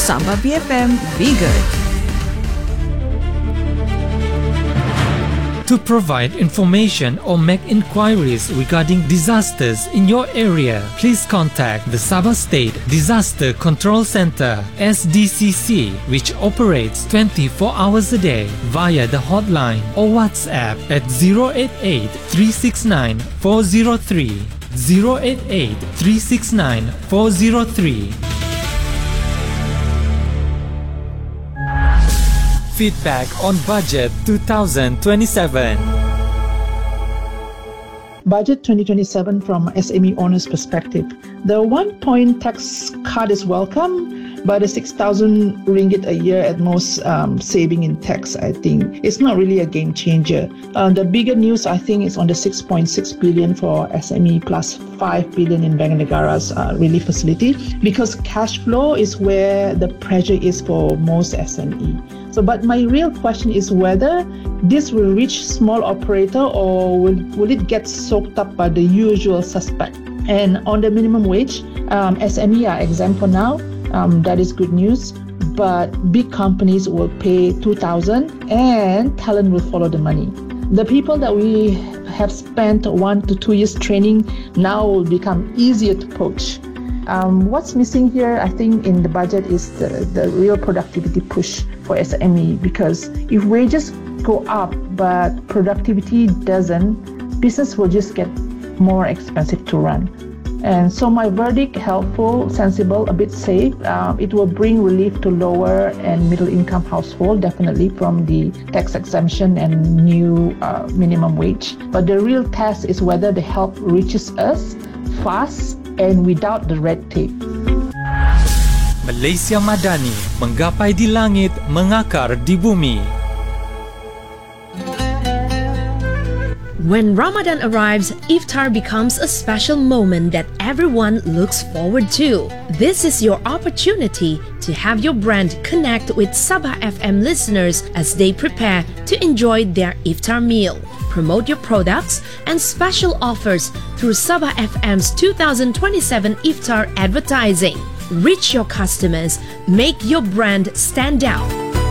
Sabah BFM, be good. To provide information or make inquiries regarding disasters in your area, please contact the Sabah State Disaster Control Center (SDCC), which operates 24 hours a day via the hotline or WhatsApp at 088 369 403 088 369 403. Feedback on Budget 2027. Budget 2027 from SME owner's perspective. The 1-point tax cut is welcome, but the 6,000 ringgit a year at most saving in tax, I think, it's not really a game changer. The bigger news, I think, is on the 6.6 billion for SME plus 5 billion in Bank Negara's relief facility, because cash flow is where the pressure is for most SME. But my real question is whether this will reach small operator or will it get soaked up by the usual suspect? And on the minimum wage, SME are exempt for now. That is good news. But big companies will pay 2,000 and talent will follow the money. The people that we have spent 1 to 2 years training now will become easier to poach. What's missing here, I think, in the budget is the real productivity push for SME, because if wages go up but productivity doesn't, business will just get more expensive to run. And so my verdict, helpful, sensible, a bit safe. It will bring relief to lower and middle income household, definitely, from the tax exemption and new minimum wage. But the real test is whether the help reaches us fast and without the red tape. Malaysia Madani, menggapai di langit, mengakar di bumi. When Ramadan arrives, Iftar becomes a special moment that everyone looks forward to. This is your opportunity to have your brand connect with Sabah FM listeners as they prepare to enjoy their Iftar meal. Promote your products and special offers through Sabah FM's 2027 Iftar advertising. Reach your customers, make your brand stand out.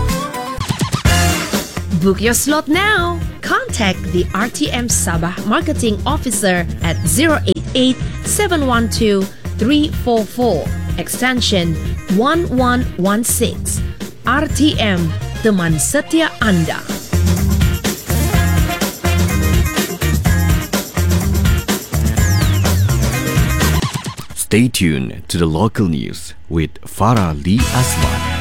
Book your slot now. Contact the RTM Sabah Marketing Officer at 088-712-344, extension 1116. RTM, teman setia Anda. Stay tuned to the local news with Farah Lee Asman.